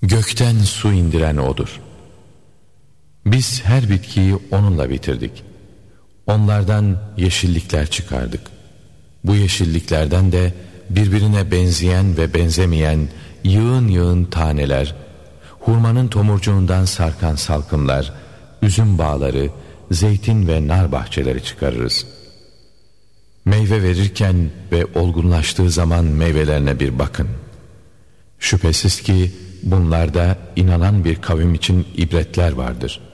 Gökten su indiren O'dur. Biz her bitkiyi O'nunla bitirdik. Onlardan yeşillikler çıkardık. Bu yeşilliklerden de birbirine benzeyen ve benzemeyen yığın yığın taneler, hurmanın tomurcuğundan sarkan salkımlar, üzüm bağları, zeytin ve nar bahçeleri çıkarırız. Meyve verirken ve olgunlaştığı zaman meyvelerine bir bakın. Şüphesiz ki bunlarda inanan bir kavim için ibretler vardır.